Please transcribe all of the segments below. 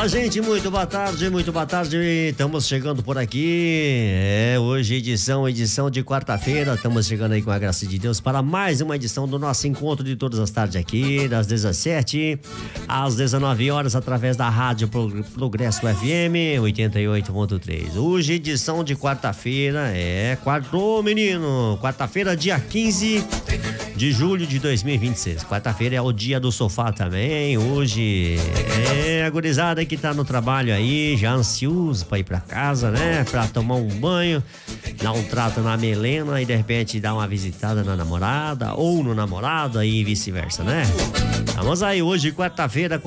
Fala, gente, muito boa tarde, estamos chegando por aqui, hoje edição de quarta-feira, estamos chegando aí com a graça de Deus para mais uma edição do nosso encontro de todas as tardes aqui, das 17 às 19 horas, através da Rádio Progresso FM 88.3. Hoje edição de quarta-feira, quartou, menino, quarta-feira, dia 15 de julho de 2026. Quarta-feira é o dia do sofá também. Hoje a gurizada que tá no trabalho aí, já ansioso pra ir pra casa, né? Pra tomar um banho, dar um trato na melena e de repente dar uma visitada na namorada ou no namorado aí, vice-versa, né? Vamos aí, hoje quarta-feira.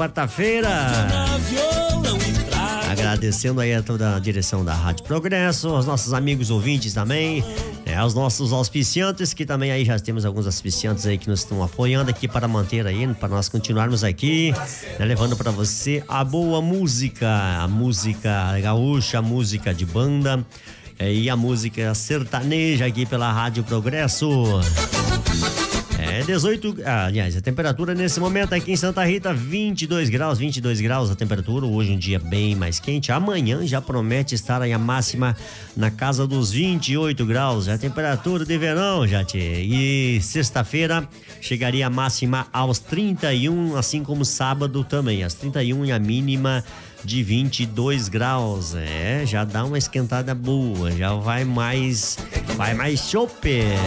Agradecendo aí a toda a direção da Rádio Progresso, aos nossos amigos ouvintes também, aos nossos auspiciantes, que também aí já temos alguns auspiciantes aí que nos estão apoiando aqui para manter aí, para nós continuarmos aqui, né, levando para você a boa música, a música gaúcha, a música de banda e a música sertaneja aqui pela Rádio Progresso. 18, aliás, a temperatura nesse momento aqui em Santa Rita, 22 graus a temperatura, hoje um dia bem mais quente, amanhã já promete estar aí a máxima na casa dos 28 graus, a temperatura de verão, e sexta-feira chegaria a máxima aos 31, assim como sábado também, às 31 e a mínima de 22 graus, já dá uma esquentada boa, já vai mais chope.